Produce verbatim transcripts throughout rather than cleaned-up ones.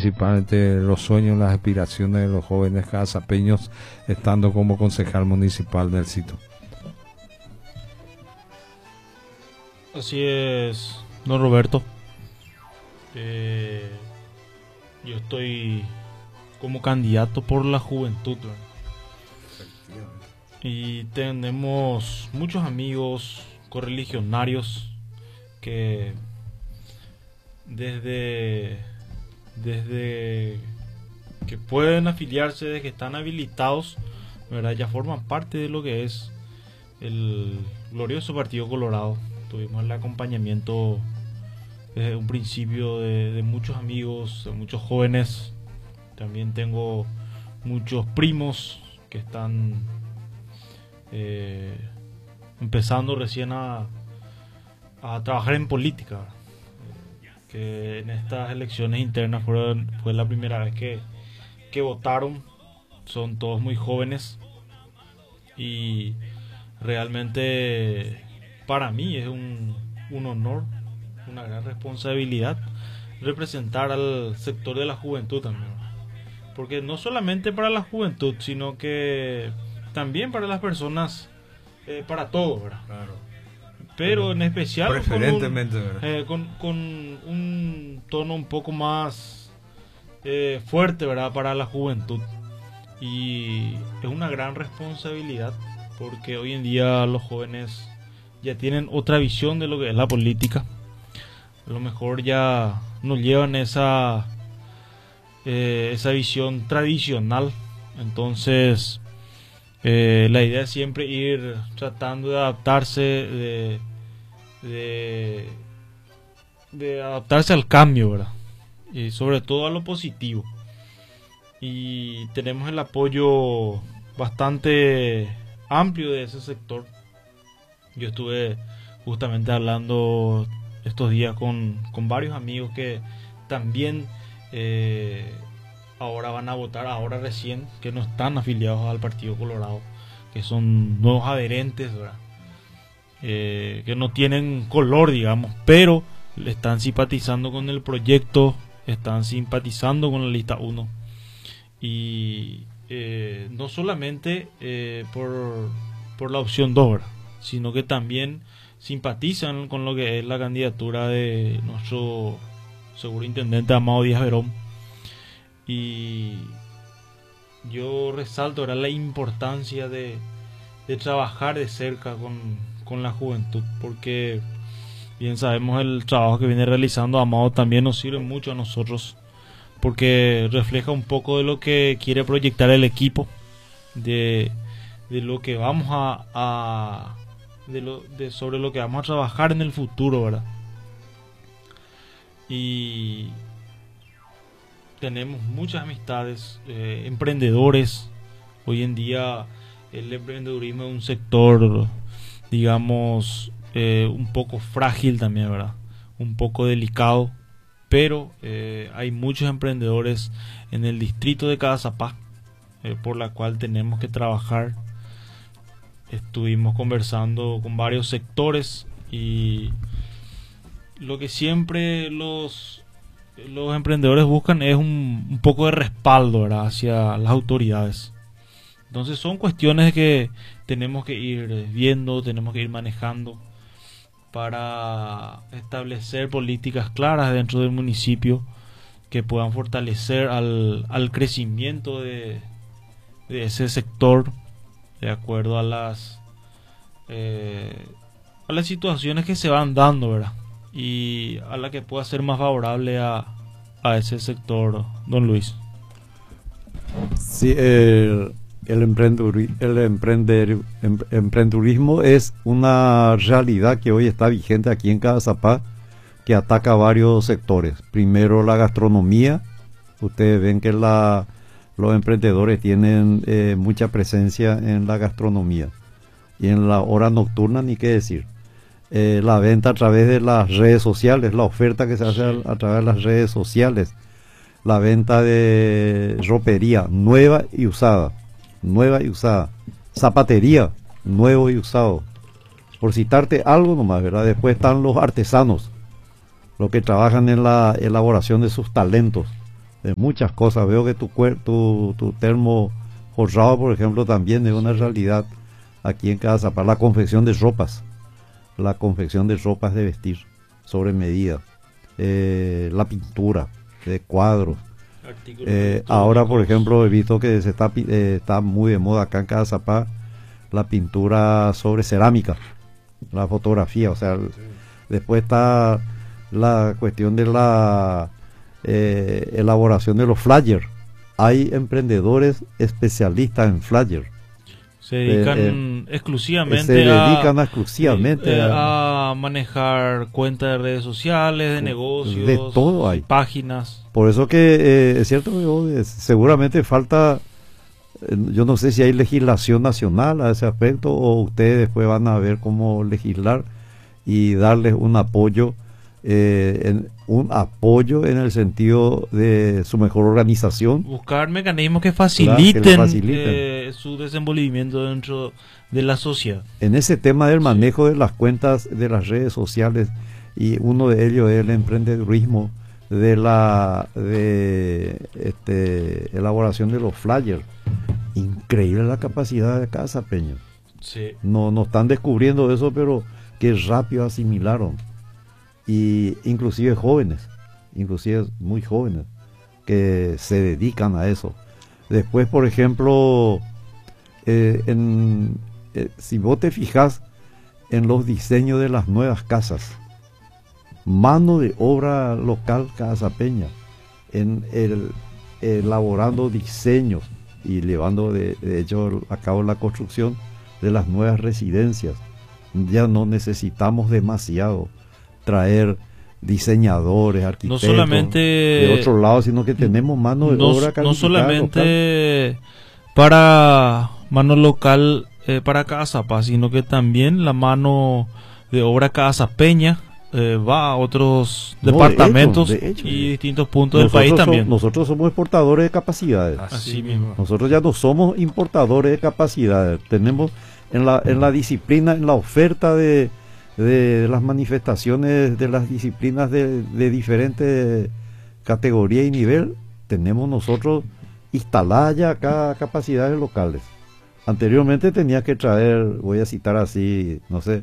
principalmente los sueños, las aspiraciones de los jóvenes casapeños estando como concejal municipal del sitio. Así es, don Roberto. Eh, yo estoy como candidato por la juventud, ¿verdad? Y tenemos muchos amigos correligionarios que desde desde que pueden afiliarse, desde que están habilitados, ¿verdad? Ya forman parte de lo que es el glorioso Partido Colorado. Tuvimos el acompañamiento desde un principio de, de muchos amigos, de muchos jóvenes. También tengo muchos primos que están eh, empezando recién a, a trabajar en política, ¿verdad? Que en estas elecciones internas fueron, fue la primera vez que, que votaron. Son todos muy jóvenes y realmente para mí es un, un honor, una gran responsabilidad representar al sector de la juventud también, porque no solamente para la juventud, sino que también para las personas, eh, para todos, ¿verdad? Claro. Pero en especial preferentemente, con un, eh, con, con un tono un poco más eh, fuerte, ¿verdad? Para la juventud. Y es una gran responsabilidad, porque hoy en día los jóvenes ya tienen otra visión de lo que es la política. A lo mejor ya no llevan esa eh, esa visión tradicional. Entonces eh, la idea es siempre ir tratando de adaptarse, de, de, de adaptarse al cambio, ¿verdad? Y sobre todo a lo positivo. Y tenemos el apoyo bastante amplio de ese sector. Yo estuve justamente hablando estos días con, con varios amigos que también eh, ahora van a votar, ahora recién, que no están afiliados al Partido Colorado, que son nuevos adherentes, ¿verdad? Eh, que no tienen color, digamos, pero le están simpatizando con el proyecto, están simpatizando con la lista uno. Y eh, no solamente eh, por, por la opción dos, ¿verdad? Sino que también simpatizan con lo que es la candidatura de nuestro seguro intendente Amado Díaz Verón. Y yo resalto ahora la importancia de, de trabajar de cerca con, con la juventud, porque bien sabemos el trabajo que viene realizando Amado también nos sirve mucho a nosotros, porque refleja un poco de lo que quiere proyectar el equipo, de, de lo que vamos a, a de lo, de sobre lo que vamos a trabajar en el futuro, ¿verdad? Y tenemos muchas amistades, eh, emprendedores. Hoy en día el emprendedurismo es un sector, digamos, eh, un poco frágil también, ¿verdad? Un poco delicado, pero eh, hay muchos emprendedores en el distrito de Cazapá, eh, por la cual tenemos que trabajar. Estuvimos conversando con varios sectores y lo que siempre los los emprendedores buscan es un, un poco de respaldo, ¿verdad?, hacia las autoridades. Entonces son cuestiones que tenemos que ir viendo, tenemos que ir manejando para establecer políticas claras dentro del municipio que puedan fortalecer al, al crecimiento de, de ese sector, de acuerdo a las eh, a las situaciones que se van dando, ¿verdad? Y a la que pueda ser más favorable a, a ese sector, don Luis. Sí, el, el, emprendeduri, el emprender, em, emprendedurismo es una realidad que hoy está vigente aquí en Cazapá, que ataca varios sectores. Primero la gastronomía. Ustedes ven que la, los emprendedores tienen eh, mucha presencia en la gastronomía. Y en la hora nocturna ni qué decir. Eh, la venta a través de las redes sociales, la oferta que se hace a, a través de las redes sociales, la venta de ropería nueva y usada, nueva y usada, zapatería, nuevo y usado, por citarte algo nomás, ¿verdad? Después están los artesanos, los que trabajan en la elaboración de sus talentos, de muchas cosas. Veo que tu, cuer- tu, tu termo forrado, por ejemplo, también es una realidad aquí en Cazapá. La confección de ropas, la confección de ropas de vestir sobre medida, eh, la pintura de cuadros. Eh, ahora, por ejemplo, he visto que se está, pi- eh, está muy de moda acá en Cazapá la pintura sobre cerámica, la fotografía, o sea, después está la cuestión de la eh, elaboración de los flyers. Hay emprendedores especialistas en flyers. Se dedican Eh, exclusivamente se dedican a, exclusivamente eh, a, a manejar cuentas de redes sociales, de negocios, de todo hay. páginas. Por eso que eh, es cierto que vos, eh, seguramente falta, eh, yo no sé si hay legislación nacional a ese aspecto o ustedes después van a ver cómo legislar y darles un apoyo, eh, en, un apoyo en el sentido de su mejor organización. Buscar mecanismos que faciliten, Claro, que lo faciliten. eh, su desenvolvimiento dentro de la sociedad. En ese tema del Sí. manejo de las cuentas de las redes sociales, y uno de ellos es el emprendedurismo de la de este, elaboración de los flyers. Increíble la capacidad de cada sapeño. Sí. No, no están descubriendo eso, pero que rápido asimilaron. Y inclusive jóvenes, inclusive muy jóvenes, que se dedican a eso. Después, por ejemplo, eh, en, eh, si vos te fijas en los diseños de las nuevas casas, mano de obra local casapeña, en el elaborando diseños y llevando de, de hecho a cabo la construcción de las nuevas residencias. Ya no necesitamos demasiado traer diseñadores, arquitectos No solamente de otro lado, sino que tenemos mano de no, obra no calificada solamente local. para mano local eh, para Cazapá, sino que también la mano de obra cazapeña eh, va a otros No, de departamentos hecho, de hecho. y distintos puntos Nosotros del país so- también. nosotros somos exportadores de capacidades. Así mismo. Nosotros ya no somos importadores de capacidades. Tenemos en la, en la disciplina, en la oferta de, de las manifestaciones de las disciplinas de, de diferentes categorías y nivel, tenemos nosotros instaladas ya acá capacidades locales. Anteriormente tenía que traer, voy a citar así, no sé,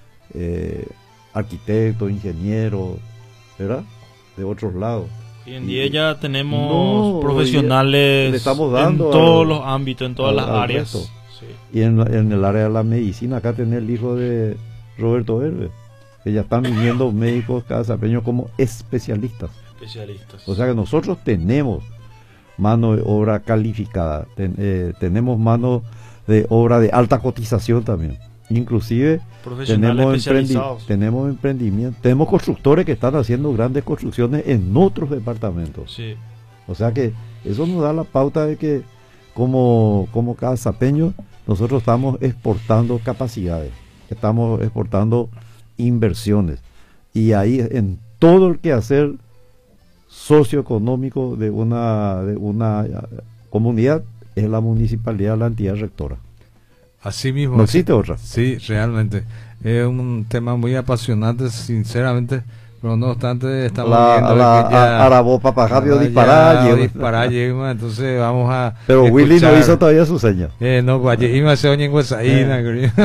eh, arquitectos, ingenieros, ¿verdad? De otros lados. Hoy en día ya tenemos No, profesionales le estamos dando en todos al- los ámbitos, en todas al- las al áreas. resto. Sí. Y en, la- en el área de la medicina, acá tenés el hijo de Roberto Herbe, que ya están viniendo médicos casapeños como especialistas. Especialistas. O sea que nosotros tenemos mano de obra calificada, ten- eh, tenemos mano de obra de alta cotización también. Inclusive Profesionales tenemos, emprendi- especializados. tenemos emprendimiento, tenemos constructores que están haciendo grandes construcciones en otros departamentos. Sí. O sea que eso nos da la pauta de que como, como casapeños nosotros estamos exportando capacidades, estamos exportando inversiones. Y ahí en todo el quehacer socioeconómico de una, de una eh, comunidad es la municipalidad, la entidad rectora. Así mismo. No existe otra. Sí, realmente. Es un tema muy apasionante, sinceramente. Pero no obstante, estamos La, viendo la, que ya... a- Arabó Papajabio ya disparar, llegó. disparar, llegó, entonces vamos a... Pero Willy no escuchar- hizo todavía su seña. Eh, no, Guayejima se oye en Huesaína.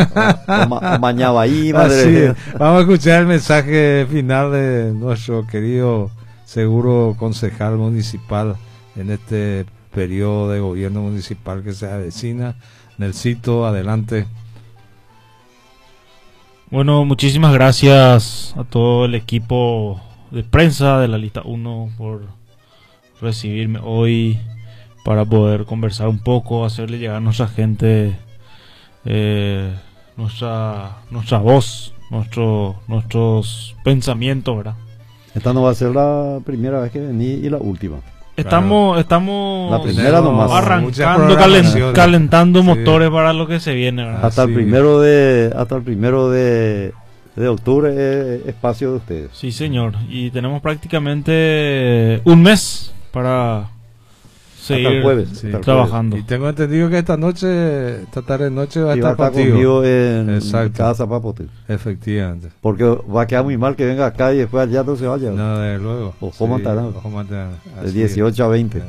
O ma- o Mañaba ahí, Así madre. es. Vamos a escuchar el mensaje final de nuestro querido seguro concejal municipal en este periodo de gobierno municipal que se avecina. Nelsito, adelante. Bueno, muchísimas gracias a todo el equipo de prensa de la lista uno por recibirme hoy para poder conversar un poco, hacerle llegar a nuestra gente eh, nuestra nuestra voz, nuestro nuestros pensamientos, ¿verdad? Esta no va a ser la primera vez que vení y la última. Estamos estamos La primera nomás. Muchas arrancando, calen- programaciones. calentando Sí. motores para lo que se viene, ¿verdad? Hasta Así el primero de hasta el primero de, de octubre es espacio de ustedes. Sí, señor. Y tenemos prácticamente un mes para seguir hasta el jueves, Sí, hasta el trabajando. Y tengo entendido que esta noche, esta tarde noche va a jueves. Y va a estar estar contigo. conmigo en Exacto. Casa Papote. Efectivamente. Porque va a quedar muy mal que venga acá y después allá no se vaya. No, de luego. Ojo Montaná. Ojo Montaná. De Así es. dieciocho a veinte.